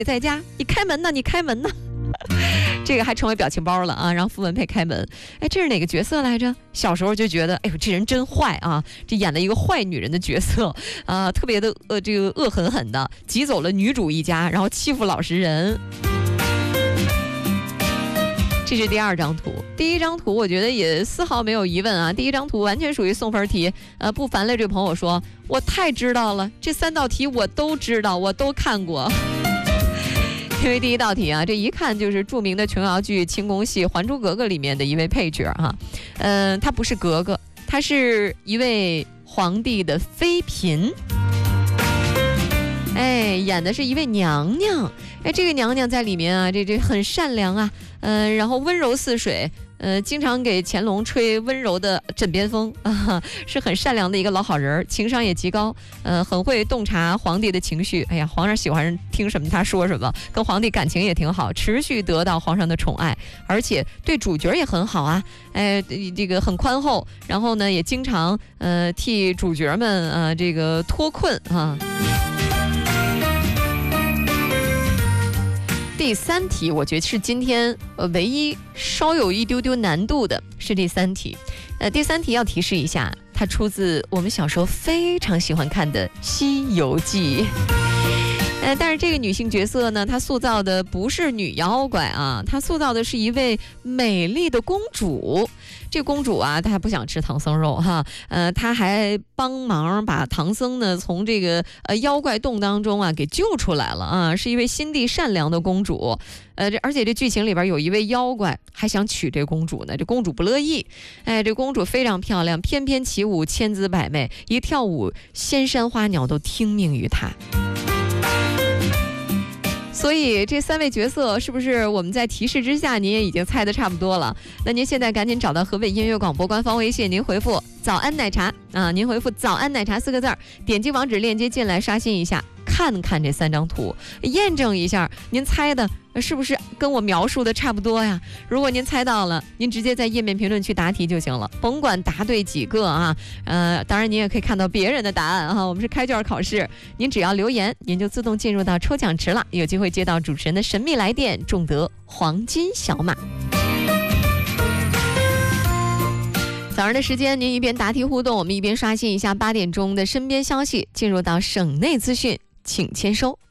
在家，你开门呢，你开门呢。这个还成为表情包了啊！让傅文佩开门。哎，这是哪个角色来着？小时候就觉得，哎呦，这人真坏啊！这演了一个坏女人的角色，特别的这个恶狠狠的挤走了女主一家，然后欺负老实人。这是第二张图，第一张图我觉得也丝毫没有疑问啊！第一张图完全属于送分题。不烦了，这位朋友说，我太知道了，这3道题我都知道，我都看过。因为第一道题啊，这一看就是著名的琼瑶剧清宫戏《还珠格格》里面的一位配角哈，他不是格格，他是一位皇帝的妃嫔，哎，演的是一位娘娘，哎，这个娘娘在里面啊，这很善良啊，然后温柔似水。经常给乾隆吹温柔的枕边风啊，是很善良的一个老好人，情商也极高，很会洞察皇帝的情绪。哎呀，皇上喜欢听什么他说什么，跟皇帝感情也挺好，持续得到皇上的宠爱，而且对主角也很好啊，这个很宽厚，然后呢也经常替主角们这个脱困啊。第3题，我觉得是今天唯一稍有一丢丢难度的是第3题。第3题要提示一下，它出自我们小时候非常喜欢看的《西游记》。但是这个女性角色呢，她塑造的不是女妖怪啊，她塑造的是一位美丽的公主。这公主啊，她不想吃唐僧肉哈，她还帮忙把唐僧呢从这个妖怪洞当中啊给救出来了啊，是一位心地善良的公主。而且这剧情里边有一位妖怪还想娶这公主呢，这公主不乐意。哎，这公主非常漂亮，翩翩起舞，千姿百媚，一跳舞，仙山花鸟都听命于她。所以这3位角色是不是我们在提示之下您也已经猜得差不多了？那您现在赶紧找到河北音乐广播官方微信，您回复早安奶茶啊，您回复早安奶茶4个字，点击网址链接进来刷新一下，看看这3张图，验证一下您猜的是不是跟我描述的差不多呀？如果您猜到了，您直接在页面评论区答题就行了，甭管答对几个啊。当然您也可以看到别人的答案啊。我们是开卷考试，您只要留言，您就自动进入到抽奖池了，有机会接到主持人的神秘来电，中得黄金小马。早上的时间，您一边答题互动，我们一边刷新一下8点钟的身边消息，进入到省内资讯，请签收。